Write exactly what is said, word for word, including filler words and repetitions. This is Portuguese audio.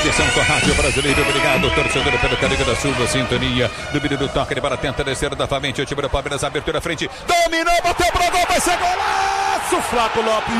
Atenção com a Rádio Brasileiro, obrigado, torcedor, pelo carinho da sua sintonia. Do Biro do toque, ele para tenta descer da frente, o time do Palmeiras, abertura à frente, dominou, bateu pro gol, vai ser golaço, Flávio Lopes.